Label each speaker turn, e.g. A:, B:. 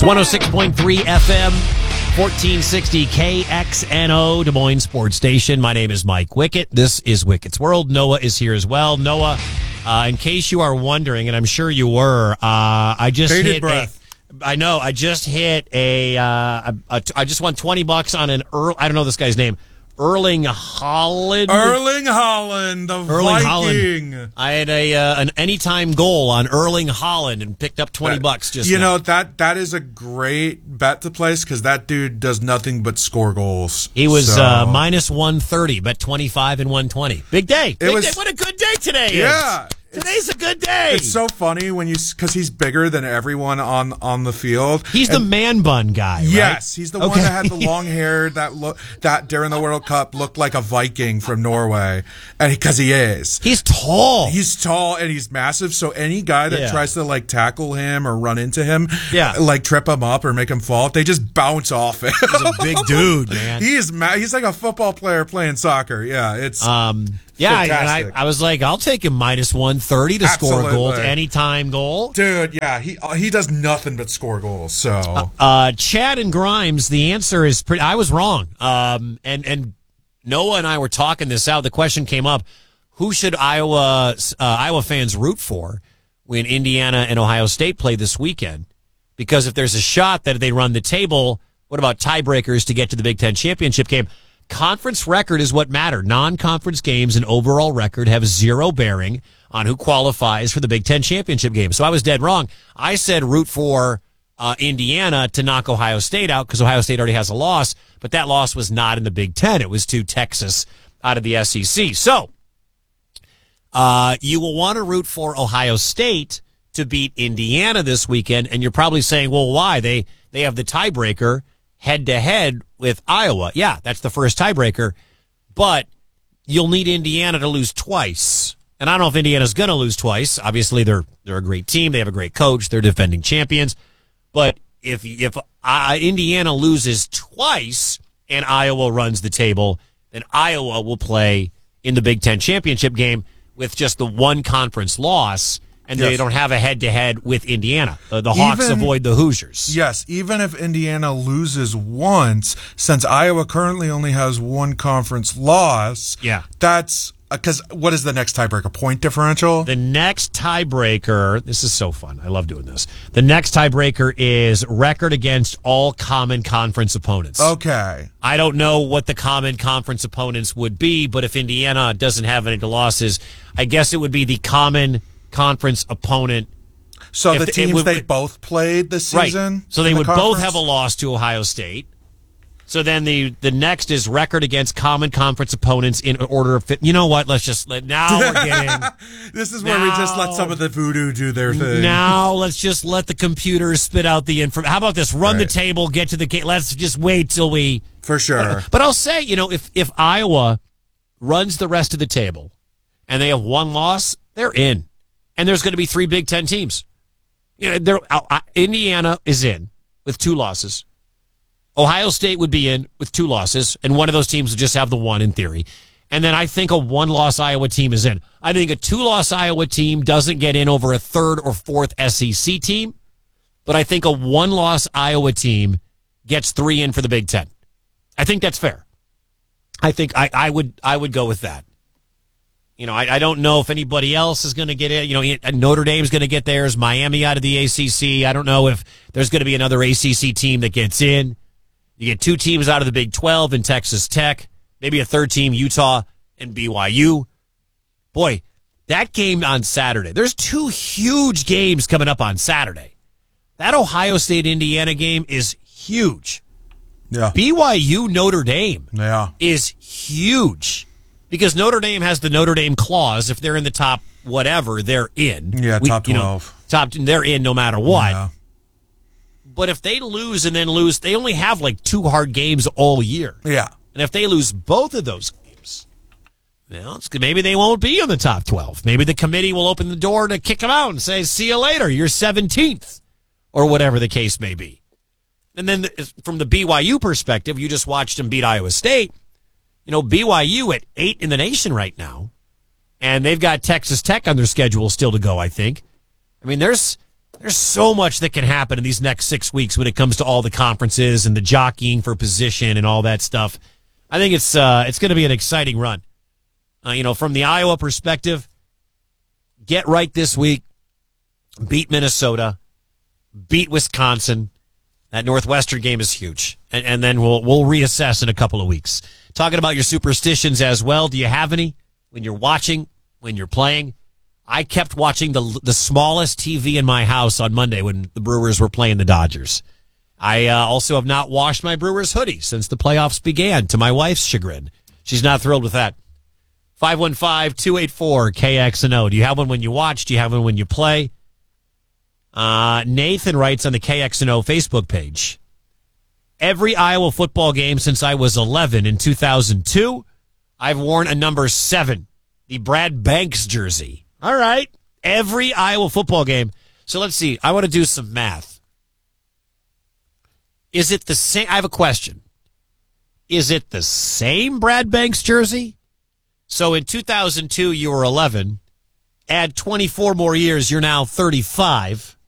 A: It's 106.3 FM, 1460 KXNO, Des Moines Sports Station. My name is Mike Wickett. This is Wickett's World. Noah is here as well. Noah, in case you are wondering, and I'm sure you were, I just
B: Bated
A: hit
B: breath.
A: I just hit I just won $20 on an I don't know this guy's name. Erling Haaland.
B: Erling Haaland, the
A: Erling
B: Viking.
A: Haaland. I had an anytime goal on Erling Haaland and picked up $20 just
B: You
A: now.
B: know, that is a great bet to place because that dude does nothing but score goals.
A: He was
B: So-
A: minus 130, bet 25 and 120. Big day. Big day. What a good day today is.
B: Yeah.
A: Today's a good day.
B: It's so funny because he's bigger than everyone on the field.
A: He's the man bun guy, right?
B: Yes, he's the one that had the long hair that during the World Cup looked like a Viking from Norway, and because he is.
A: He's tall.
B: He's tall and he's massive, so any guy that
A: Yeah.
B: tries to like tackle him or run into him,
A: Yeah.
B: like trip him up or make him fall, they just bounce off him.
A: He's a big dude, man.
B: He's like a football player playing soccer. Yeah, it's
A: Yeah, and
B: fantastic.
A: I was like, I'll take him minus 130 to score a goal,
B: Absolutely.
A: anytime goal.
B: dude. Yeah, he does nothing but score goals. So
A: Chad and Grimes, the answer is pretty. I was wrong. And Noah and I were talking this out. The question came up: who should Iowa fans root for when Indiana and Ohio State play this weekend? Because if there's a shot that they run the table, what about tiebreakers to get to the Big Ten championship game? Conference record is what matter. Non-conference games and overall record have zero bearing on who qualifies for the Big Ten championship game. So I was dead wrong. I said root for Indiana to knock Ohio State out because Ohio State already has a loss, but that loss was not in the Big Ten. It was to Texas out of the SEC. So you will want to root for Ohio State to beat Indiana this weekend, and you're probably saying, well, why? They have the tiebreaker head-to-head with Iowa. Yeah, that's the first tiebreaker, but you'll need Indiana to lose twice. And I don't know if Indiana's going to lose twice. Obviously, they're a great team. They have a great coach. They're defending champions. But if Indiana loses twice and Iowa runs the table, then Iowa will play in the Big Ten championship game with just the one conference loss, and they
B: Yes.
A: don't have a head-to-head with Indiana. The Hawks avoid the Hoosiers.
B: yes, even if Indiana loses once, since Iowa currently only has one conference loss,
A: Yeah.
B: that's because what is the next tiebreaker? Point differential?
A: The next tiebreaker, this is so fun. I love doing this. The next tiebreaker is record against all common conference opponents.
B: Okay.
A: I don't know what the common conference opponents would be, but if Indiana doesn't have any losses, I guess it would be the common conference opponent.
B: So
A: If
B: the
A: it
B: teams
A: would-
B: they both played this season?
A: Right. So they
B: in the
A: would both
B: conference?
A: have a loss to Ohio State. So then the next is record against common conference opponents in order of fit. You know what? Now we're getting.
B: This is where we just let some of the voodoo do their thing.
A: Now let's just let the computer spit out the information. How about this? Run the
B: Right.
A: table, get to the game. Let's just wait till we.
B: For sure.
A: But I'll say, if Iowa runs the rest of the table and they have one loss, they're in. And there's going to be 3 Big Ten teams. Indiana is in with 2 losses. Ohio State would be in with 2 losses, and one of those teams would just have the one in theory. And then I think a 1-loss Iowa team is in. I think a 2-loss Iowa team doesn't get in over a 3rd or 4th SEC team, but I think a 1-loss Iowa team gets 3 in for the Big Ten. I think that's fair. I think I would go with that. I don't know if anybody else is going to get it. Notre Dame's going to get theirs. Miami out of the ACC. I don't know if there's going to be another ACC team that gets in. You get 2 teams out of the Big 12 and Texas Tech. Maybe a 3rd team, Utah and BYU. Boy, that game on Saturday. There's 2 huge games coming up on Saturday. That Ohio State-Indiana game is huge.
B: Yeah.
A: BYU Notre Dame is huge because Notre Dame has the Notre Dame clause. If they're in the top whatever, they're in.
B: Yeah, top 12.
A: They're in no matter what.
B: Yeah.
A: But if they lose and then lose, they only have like 2 hard games all year.
B: Yeah.
A: And if they lose both of those games, well, maybe they won't be in the top 12. Maybe the committee will open the door to kick them out and say, see you later, you're 17th, or whatever the case may be. And then from the BYU perspective, you just watched them beat Iowa State. BYU at 8 in the nation right now, and they've got Texas Tech on their schedule still to go, I think. I mean, there's There's so much that can happen in these next 6 weeks when it comes to all the conferences and the jockeying for position and all that stuff. I think it's going to be an exciting run. From the Iowa perspective, get right this week, beat Minnesota, beat Wisconsin. That Northwestern game is huge. And then we'll reassess in a couple of weeks. Talking about your superstitions as well. Do you have any when you're watching, when you're playing? I kept watching the smallest TV in my house on Monday when the Brewers were playing the Dodgers. I also have not washed my Brewers hoodie since the playoffs began, to my wife's chagrin. She's not thrilled with that. 515-284-KXNO. Do you have one when you watch? Do you have one when you play? Nathan writes on the KXNO Facebook page, every Iowa football game since I was 11 in 2002, I've worn a number 7, the Brad Banks jersey. All right. Every Iowa football game. So let's see. I want to do some math. Is it the same? I have a question. Is it the same Brad Banks jersey? So in 2002, you were 11. Add 24 more years, you're now 35.